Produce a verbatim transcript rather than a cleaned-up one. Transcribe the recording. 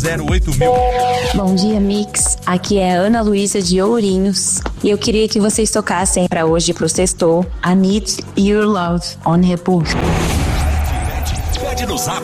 zero oito mil. Bom dia, Mix. Aqui é a Ana Luísa de Ourinhos. E eu queria que vocês tocassem pra hoje pro sextou I Need Your Love on Repu. Pede no zap.